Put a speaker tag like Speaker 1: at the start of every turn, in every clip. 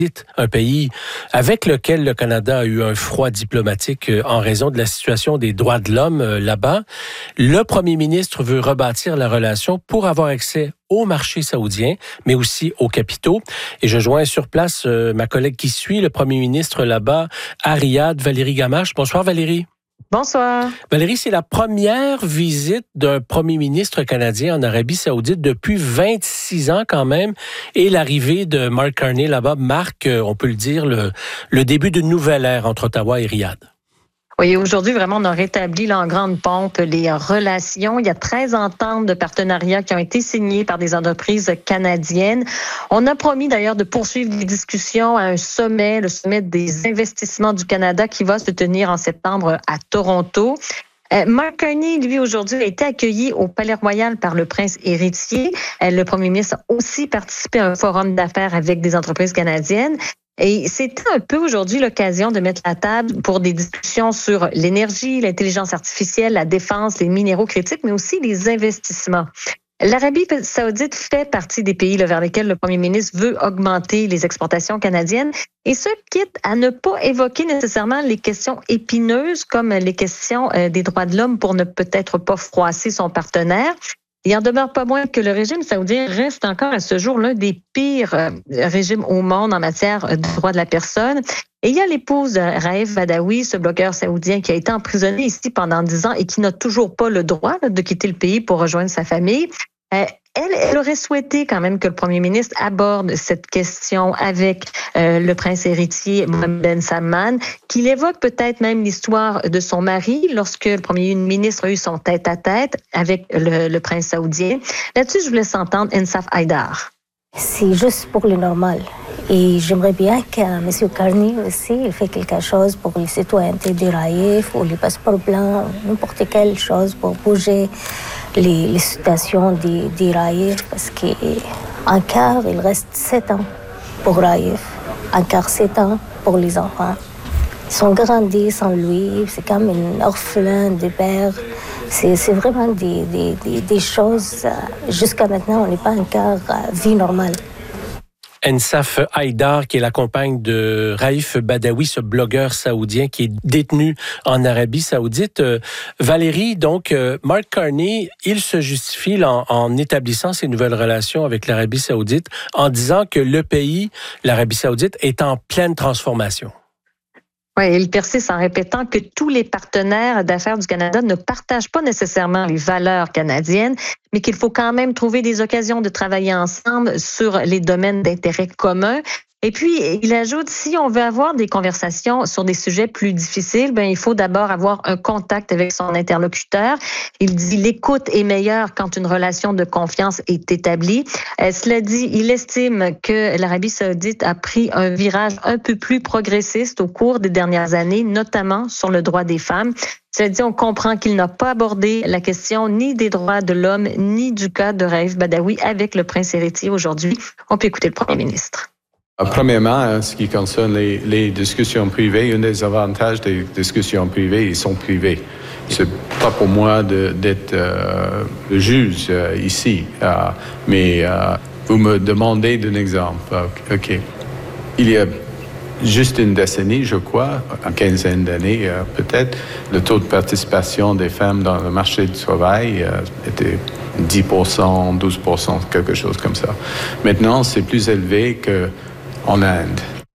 Speaker 1: Un pays avec lequel le Canada a eu un froid diplomatique en raison de la situation des droits de l'homme là-bas. Le premier ministre veut rebâtir la relation pour avoir accès au marché saoudien, mais aussi aux capitaux. Et je joins sur place ma collègue qui suit le premier ministre là-bas, à Riyad, Valérie Gamache. Bonsoir Valérie.
Speaker 2: Bonsoir.
Speaker 1: Valérie, c'est la première visite d'un premier ministre canadien en Arabie Saoudite depuis 26 ans quand même. Et l'arrivée de Mark Carney là-bas marque, on peut le dire, le début d'une nouvelle ère entre Ottawa et Riyad.
Speaker 2: Oui, aujourd'hui, vraiment, on a rétabli là, en grande pompe les relations. Il y a 13 ententes de partenariat qui ont été signées par des entreprises canadiennes. On a promis d'ailleurs de poursuivre les discussions à un sommet, le sommet des investissements du Canada qui va se tenir en septembre à Toronto. Mark Carney, lui, aujourd'hui, a été accueilli au Palais Royal par le prince héritier. Le premier ministre a aussi participé à un forum d'affaires avec des entreprises canadiennes. Et c'était un peu aujourd'hui l'occasion de mettre la table pour des discussions sur l'énergie, l'intelligence artificielle, la défense, les minéraux critiques, mais aussi les investissements. L'Arabie saoudite fait partie des pays vers lesquels le premier ministre veut augmenter les exportations canadiennes, et ce, quitte à ne pas évoquer nécessairement les questions épineuses comme les questions des droits de l'homme pour ne peut-être pas froisser son partenaire. Il en demeure pas moins que le régime saoudien reste encore à ce jour l'un des pires régimes au monde en matière de droits de la personne. Et il y a l'épouse de Raif Badawi, ce blogueur saoudien qui a été emprisonné ici pendant 10 ans et qui n'a toujours pas le droit de quitter le pays pour rejoindre sa famille. Elle aurait souhaité quand même que le premier ministre aborde cette question avec le prince héritier Mohammed Ben Salman, qu'il évoque peut-être même l'histoire de son mari lorsque le premier ministre a eu son tête-à-tête avec le prince saoudien. Là-dessus, je vous laisse entendre Ensaf Haïdar.
Speaker 3: C'est juste pour le normal. Et j'aimerais bien que M. Carney aussi il fait quelque chose pour les citoyennetés du Raif ou les passeports blancs, n'importe quelle chose pour bouger les situations du Raif. Parce qu'encore, il reste 7 ans pour Raif, encore 7 ans pour les enfants. Ils sont grandis sans lui, c'est comme un orphelin de père. C'est vraiment des choses, jusqu'à maintenant, on n'est pas encore vie normale.
Speaker 1: Ensaf Haïdar, qui est la compagne de Raif Badawi, ce blogueur saoudien qui est détenu en Arabie Saoudite. Valérie, donc, Mark Carney, il se justifie en établissant ces nouvelles relations avec l'Arabie Saoudite en disant que le pays, l'Arabie Saoudite, est en pleine transformation.
Speaker 2: Oui, il persiste en répétant que tous les partenaires d'affaires du Canada ne partagent pas nécessairement les valeurs canadiennes, mais qu'il faut quand même trouver des occasions de travailler ensemble sur les domaines d'intérêt commun. Et puis, il ajoute, si on veut avoir des conversations sur des sujets plus difficiles, il faut d'abord avoir un contact avec son interlocuteur. Il dit l'écoute est meilleure quand une relation de confiance est établie. Cela dit, il estime que l'Arabie saoudite a pris un virage un peu plus progressiste au cours des dernières années, notamment sur le droit des femmes. Cela dit, on comprend qu'il n'a pas abordé la question ni des droits de l'homme, ni du cas de Raif Badawi avec le prince héritier aujourd'hui. On peut écouter le premier ministre.
Speaker 4: Premièrement, en ce qui concerne les discussions privées, un des avantages des discussions privées, ils sont privés. C'est pas pour moi d'être le juge ici, mais vous me demandez d'un exemple. OK. Il y a juste une décennie, je crois, une quinzaine d'années peut-être, le taux de participation des femmes dans le marché du travail était 10%, 12%, quelque chose comme ça. Maintenant, c'est plus élevé qu'en Inde.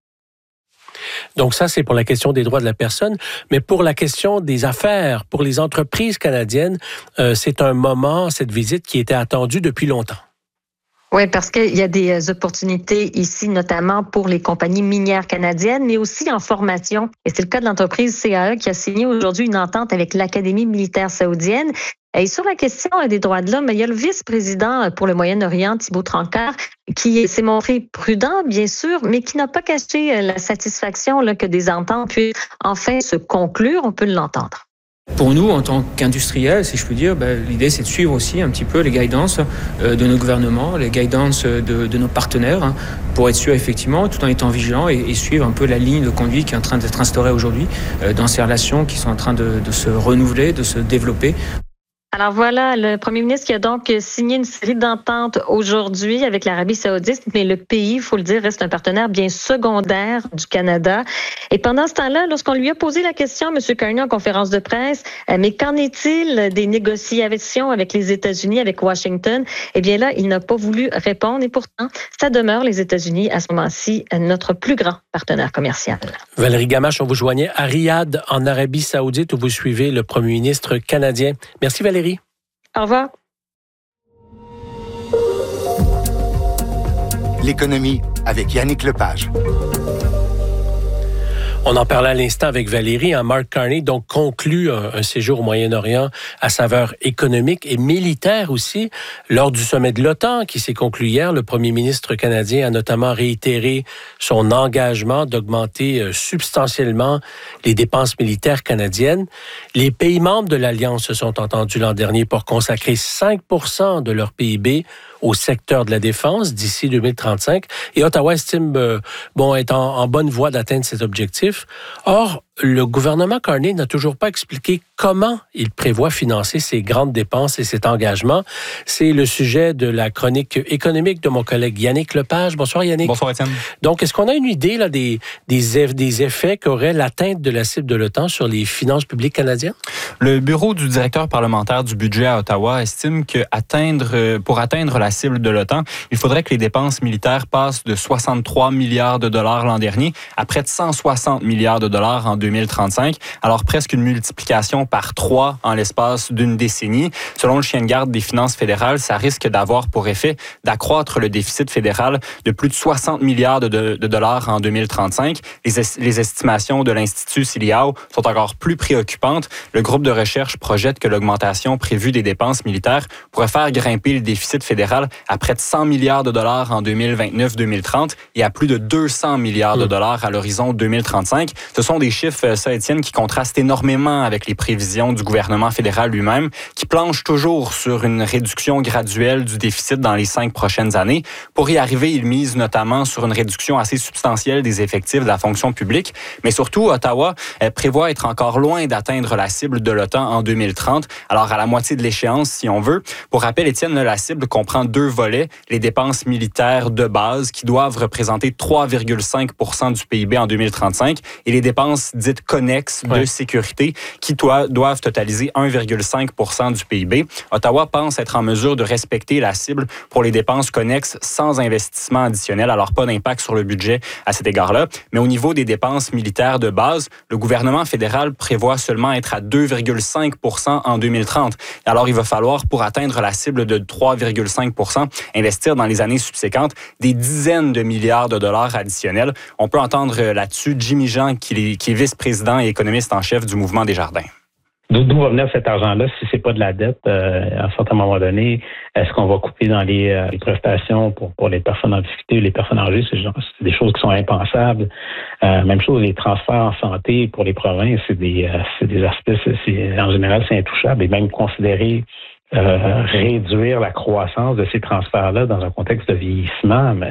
Speaker 1: Donc ça, c'est pour la question des droits de la personne. Mais pour la question des affaires, pour les entreprises canadiennes, c'est un moment, cette visite, qui était attendue depuis longtemps.
Speaker 2: Oui, parce qu'il y a des opportunités ici, notamment pour les compagnies minières canadiennes, mais aussi en formation. Et c'est le cas de l'entreprise CAE qui a signé aujourd'hui une entente avec l'Académie militaire saoudienne. Et sur la question des droits de l'homme, il y a le vice-président pour le Moyen-Orient, Thibault Trancart, qui s'est montré prudent, bien sûr, mais qui n'a pas caché la satisfaction que des ententes puissent enfin se conclure. On peut l'entendre.
Speaker 5: Pour nous, en tant qu'industriels, si je peux dire, l'idée c'est de suivre aussi un petit peu les guidances de nos gouvernements, les guidances de nos partenaires, pour être sûr effectivement, tout en étant vigilants et suivre un peu la ligne de conduite qui est en train d'être instaurée aujourd'hui dans ces relations qui sont en train de se renouveler, de se développer.
Speaker 2: Alors voilà, le premier ministre qui a donc signé une série d'ententes aujourd'hui avec l'Arabie saoudite, mais le pays, il faut le dire, reste un partenaire bien secondaire du Canada. Et pendant ce temps-là, lorsqu'on lui a posé la question, M. Carney, en conférence de presse, mais qu'en est-il des négociations avec les États-Unis, avec Washington? Eh bien là, il n'a pas voulu répondre et pourtant, ça demeure les États-Unis à ce moment-ci notre plus grand partenaire commercial.
Speaker 1: Valérie Gamache, on vous joignait à Riyad, en Arabie saoudite, où vous suivez le premier ministre canadien. Merci Valérie.
Speaker 2: Au revoir.
Speaker 6: L'économie avec Yannick Lepage.
Speaker 1: On en parlait à l'instant avec Valérie. Mark Carney donc conclut un séjour au Moyen-Orient à saveur économique et militaire aussi. Lors du sommet de l'OTAN qui s'est conclu hier, le premier ministre canadien a notamment réitéré son engagement d'augmenter substantiellement les dépenses militaires canadiennes. Les pays membres de l'Alliance se sont entendus l'an dernier pour consacrer 5% de leur PIB au secteur de la défense d'ici 2035. Et Ottawa estime être en bonne voie d'atteindre cet objectif. Or, le gouvernement Carney n'a toujours pas expliqué comment il prévoit financer ces grandes dépenses et cet engagement. C'est le sujet de la chronique économique de mon collègue Yannick Lepage. Bonsoir Yannick.
Speaker 7: Bonsoir Étienne. Donc,
Speaker 1: est-ce qu'on a une idée là, des effets qu'aurait l'atteinte de la cible de l'OTAN sur les finances publiques canadiennes?
Speaker 7: Le bureau du directeur parlementaire du budget à Ottawa estime que pour atteindre la cible de l'OTAN, il faudrait que les dépenses militaires passent de 63 milliards de dollars l'an dernier à près de 160 milliards de dollars en 2035. Alors, presque une multiplication par 3 en l'espace d'une décennie. Selon le chien de garde des finances fédérales, ça risque d'avoir pour effet d'accroître le déficit fédéral de plus de 60 milliards de dollars en 2035. Les estimations de l'Institut CILIAO sont encore plus préoccupantes. Le groupe de recherche projette que l'augmentation prévue des dépenses militaires pourrait faire grimper le déficit fédéral à près de 100 milliards de dollars en 2029-2030 et à plus de 200 milliards de dollars à l'horizon 2035. Ce sont des chiffres, ça, Étienne, qui contrastent énormément avec les prévisions du gouvernement fédéral lui-même, qui planche toujours sur une réduction graduelle du déficit dans les 5 prochaines années. Pour y arriver, il mise notamment sur une réduction assez substantielle des effectifs de la fonction publique. Mais surtout, Ottawa prévoit être encore loin d'atteindre la cible de l'OTAN en 2030, alors à la moitié de l'échéance, si on veut. Pour rappel, Étienne, la cible comprend 2 volets, les dépenses militaires de base, qui doivent représenter 3,5% du PIB en 2035, et les dépenses dites connexes de sécurité, qui doivent totaliser 1,5% du PIB. Ottawa pense être en mesure de respecter la cible pour les dépenses connexes sans investissement additionnel, alors pas d'impact sur le budget à cet égard-là. Mais au niveau des dépenses militaires de base, le gouvernement fédéral prévoit seulement être à 2,5% en 2030. Alors, il va falloir, pour atteindre la cible de 3,5%, investir dans les années subséquentes des dizaines de milliards de dollars additionnels. On peut entendre là-dessus Jimmy Jean, qui est vice-président et économiste en chef du Mouvement Desjardins.
Speaker 8: D'où va venir cet argent-là si c'est pas de la dette à un certain moment donné? Est-ce qu'on va couper dans les prestations pour les personnes en difficulté ou les personnes âgées? C'est des choses qui sont impensables. Même chose, les transferts en santé pour les provinces, c'est des aspects, en général, c'est intouchable. Et même considérer réduire la croissance de ces transferts-là dans un contexte de vieillissement, mais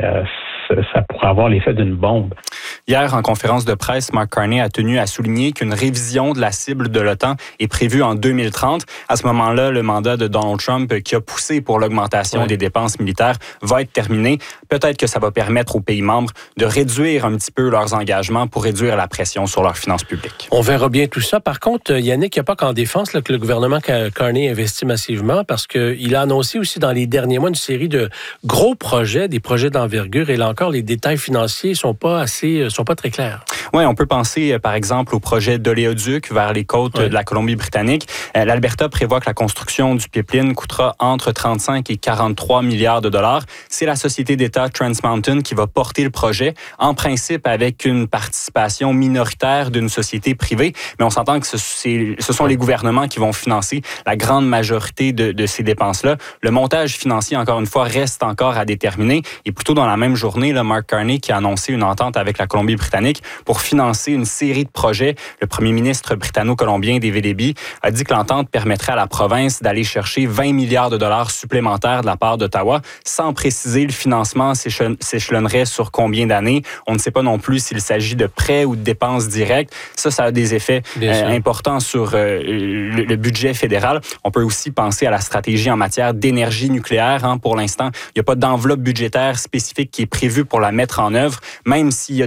Speaker 8: ça pourrait avoir l'effet d'une bombe.
Speaker 7: Hier, en conférence de presse, Mark Carney a tenu à souligner qu'une révision de la cible de l'OTAN est prévue en 2030. À ce moment-là, le mandat de Donald Trump, qui a poussé pour l'augmentation des dépenses militaires, va être terminé. Peut-être que ça va permettre aux pays membres de réduire un petit peu leurs engagements pour réduire la pression sur leurs finances publiques.
Speaker 1: On verra bien tout ça. Par contre, Yannick, il n'y a pas qu'en défense que le gouvernement Carney investit massivement, parce qu'il a annoncé aussi dans les derniers mois une série de gros projets, des projets d'envergure, et là encore, les détails financiers sont pas très clairs.
Speaker 7: Oui, on peut penser, par exemple, au projet d'oléoduc vers les côtes de la Colombie-Britannique. L'Alberta prévoit que la construction du pipeline coûtera entre 35 et 43 milliards de dollars. C'est la société d'État Trans Mountain qui va porter le projet, en principe avec une participation minoritaire d'une société privée. Mais on s'entend que ce sont les gouvernements qui vont financer la grande majorité de ces dépenses-là. Le montage financier, encore une fois, reste encore à déterminer. Et plutôt dans la même journée, Mark Carney qui a annoncé une entente avec la Colombie-Britannique pour pour financer une série de projets. Le premier ministre britanno-colombien David Eby a dit que l'entente permettrait à la province d'aller chercher 20 milliards de dollars supplémentaires de la part d'Ottawa, sans préciser le financement s'échelonnerait sur combien d'années. On ne sait pas non plus s'il s'agit de prêts ou de dépenses directes. Ça a des effets importants sur le budget fédéral. On peut aussi penser à la stratégie en matière d'énergie nucléaire. Pour l'instant, il n'y a pas d'enveloppe budgétaire spécifique qui est prévue pour la mettre en œuvre, même s'il y a